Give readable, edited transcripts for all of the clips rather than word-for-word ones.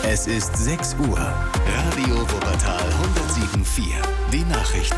Es ist 6 Uhr. Radio Wuppertal 107.4. Die Nachrichten.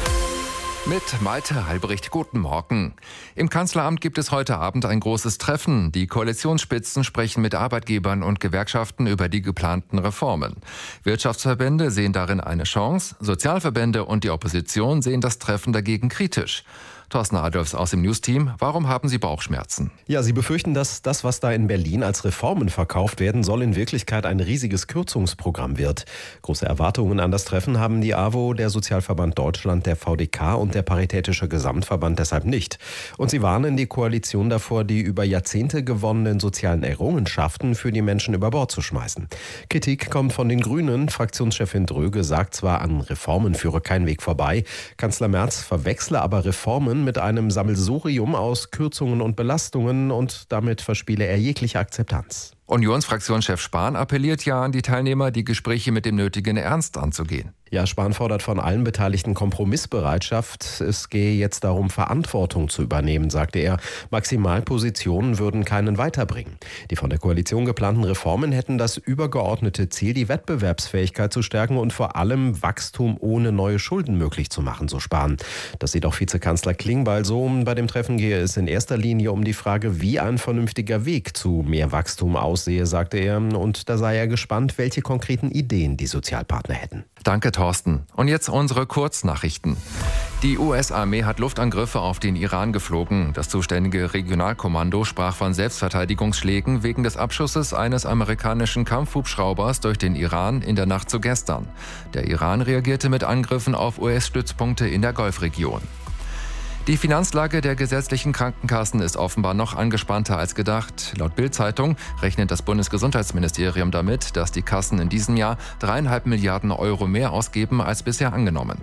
Mit Malte Halbricht, guten Morgen. Im Kanzleramt gibt es heute Abend ein großes Treffen. Die Koalitionsspitzen sprechen mit Arbeitgebern und Gewerkschaften über die geplanten Reformen. Wirtschaftsverbände sehen darin eine Chance, Sozialverbände und die Opposition sehen das Treffen dagegen kritisch. Thorsten Adolfs aus dem News-Team. Warum haben Sie Bauchschmerzen? Ja, Sie befürchten, dass das, was da in Berlin als Reformen verkauft werden soll, in Wirklichkeit ein riesiges Kürzungsprogramm wird. Große Erwartungen an das Treffen haben die AWO, der Sozialverband Deutschland, der VDK und der Paritätische Gesamtverband deshalb nicht. Und sie warnen die Koalition davor, die über Jahrzehnte gewonnenen sozialen Errungenschaften für die Menschen über Bord zu schmeißen. Kritik kommt von den Grünen. Fraktionschefin Dröge sagt zwar, an Reformen führe kein Weg vorbei. Kanzler Merz verwechsle aber Reformen mit einem Sammelsurium aus Kürzungen und Belastungen und damit verspiele er jegliche Akzeptanz. Unionsfraktionschef Spahn appelliert ja an die Teilnehmer, die Gespräche mit dem nötigen Ernst anzugehen. Ja, Spahn fordert von allen Beteiligten Kompromissbereitschaft. Es gehe jetzt darum, Verantwortung zu übernehmen, sagte er. Maximalpositionen würden keinen weiterbringen. Die von der Koalition geplanten Reformen hätten das übergeordnete Ziel, die Wettbewerbsfähigkeit zu stärken und vor allem Wachstum ohne neue Schulden möglich zu machen, so Spahn. Das sieht auch Vizekanzler Klingbeil so. Bei dem Treffen gehe es in erster Linie um die Frage, wie ein vernünftiger Weg zu mehr Wachstum aussehe, sagte er. Und da sei er gespannt, welche konkreten Ideen die Sozialpartner hätten. Danke, Thorsten. Und jetzt unsere Kurznachrichten. Die US-Armee hat Luftangriffe auf den Iran geflogen. Das zuständige Regionalkommando sprach von Selbstverteidigungsschlägen wegen des Abschusses eines amerikanischen Kampfhubschraubers durch den Iran in der Nacht zu gestern. Der Iran reagierte mit Angriffen auf US-Stützpunkte in der Golfregion. Die Finanzlage der gesetzlichen Krankenkassen ist offenbar noch angespannter als gedacht. Laut Bild-Zeitung rechnet das Bundesgesundheitsministerium damit, dass die Kassen in diesem Jahr 3,5 Milliarden Euro mehr ausgeben als bisher angenommen.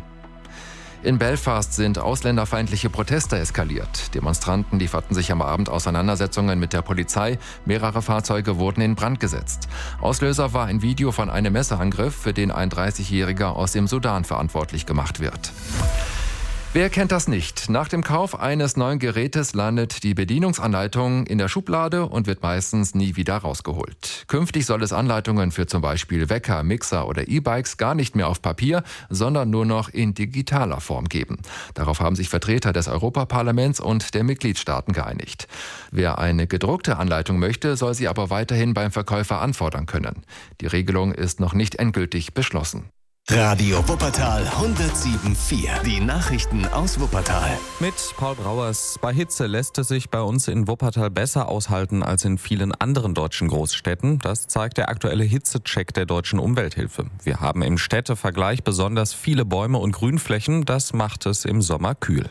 In Belfast sind ausländerfeindliche Proteste eskaliert. Demonstranten lieferten sich am Abend Auseinandersetzungen mit der Polizei. Mehrere Fahrzeuge wurden in Brand gesetzt. Auslöser war ein Video von einem Messerangriff, für den ein 30-Jähriger aus dem Sudan verantwortlich gemacht wird. Wer kennt das nicht? Nach dem Kauf eines neuen Gerätes landet die Bedienungsanleitung in der Schublade und wird meistens nie wieder rausgeholt. Künftig soll es Anleitungen für zum Beispiel Wecker, Mixer oder E-Bikes gar nicht mehr auf Papier, sondern nur noch in digitaler Form geben. Darauf haben sich Vertreter des Europaparlaments und der Mitgliedstaaten geeinigt. Wer eine gedruckte Anleitung möchte, soll sie aber weiterhin beim Verkäufer anfordern können. Die Regelung ist noch nicht endgültig beschlossen. Radio Wuppertal 107.4. Die Nachrichten aus Wuppertal. Mit Paul Brauers. Bei Hitze lässt es sich bei uns in Wuppertal besser aushalten als in vielen anderen deutschen Großstädten. Das zeigt der aktuelle Hitzecheck der Deutschen Umwelthilfe. Wir haben im Städtevergleich besonders viele Bäume und Grünflächen. Das macht es im Sommer kühl.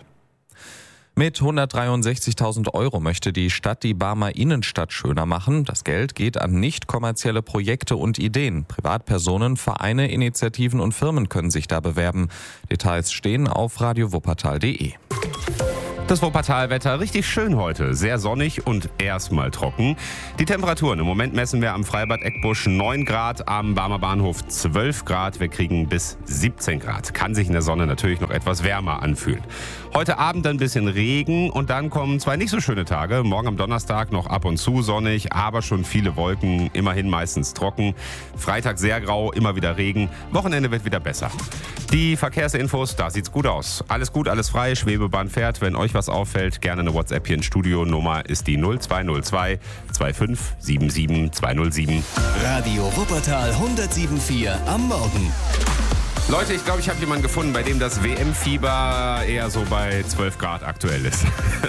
Mit 163.000 Euro möchte die Stadt die Barmer Innenstadt schöner machen. Das Geld geht an nicht kommerzielle Projekte und Ideen. Privatpersonen, Vereine, Initiativen und Firmen können sich da bewerben. Details stehen auf radiowuppertal.de. Das Wuppertal-Wetter richtig schön heute. Sehr sonnig und erstmal trocken. Die Temperaturen im Moment messen wir am Freibad Eckbusch 9 Grad, am Barmer Bahnhof 12 Grad. Wir kriegen bis 17 Grad. Kann sich in der Sonne natürlich noch etwas wärmer anfühlen. Heute Abend ein bisschen Regen und dann kommen zwei nicht so schöne Tage. Morgen am Donnerstag noch ab und zu sonnig, aber schon viele Wolken, immerhin meistens trocken. Freitag sehr grau, immer wieder Regen. Wochenende wird wieder besser. Die Verkehrsinfos, da sieht's gut aus. Alles gut, alles frei, Schwebebahn fährt. Wenn euch was auffällt, gerne eine WhatsApp hier ins Studio. Nummer ist die 0202 25 77 207. Radio Wuppertal 107.4 am Morgen. Leute, ich glaube, ich habe jemanden gefunden, bei dem das WM-Fieber eher so bei 12 Grad aktuell ist.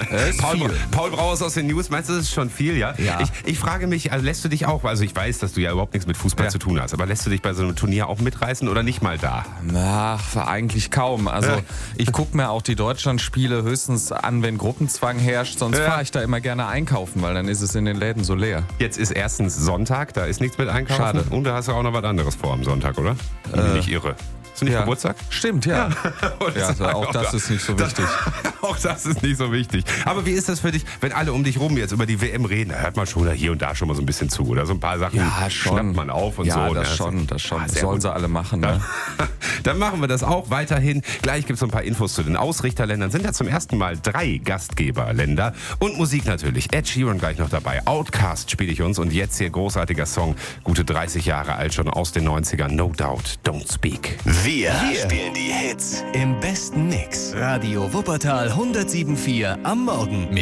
Paul Brauers aus den News, meinst du, das ist schon viel, ja? Ja. Ich frage mich, also lässt du dich auch, also ich weiß, dass du ja überhaupt nichts mit Fußball zu tun hast, aber lässt du dich bei so einem Turnier auch mitreißen oder nicht mal da? Ach, eigentlich kaum. Also ich gucke mir auch die Deutschlandspiele höchstens an, wenn Gruppenzwang herrscht. Sonst fahre ich da immer gerne einkaufen, weil dann ist es in den Läden so leer. Jetzt ist erstens Sonntag, da ist nichts mit Einkaufen. Schade. Und da hast du auch noch was anderes vor am Sonntag, oder? Wenn ich nicht irre. Ist nicht Geburtstag? Stimmt, ja. Auch das ist nicht so wichtig. Auch das ist nicht so wichtig. Aber wie ist das für dich, wenn alle um dich rum jetzt über die WM reden? Da hört man schon hier und da schon mal so ein bisschen zu. Oder so ein paar Sachen schnappt man auf und so. Ja, das schon. Das sollen sie alle machen. Ne? Dann machen wir das auch weiterhin. Gleich gibt es so ein paar Infos zu den Ausrichterländern. Sind ja zum ersten Mal 3 Gastgeberländer. Und Musik natürlich. Ed Sheeran gleich noch dabei. Outcast spiele ich uns. Und jetzt hier großartiger Song. Gute 30 Jahre alt, schon aus den 90ern. No Doubt, Don't Speak. Wir spielen die Hits im besten Mix. Radio Wuppertal 107.4 am Morgen.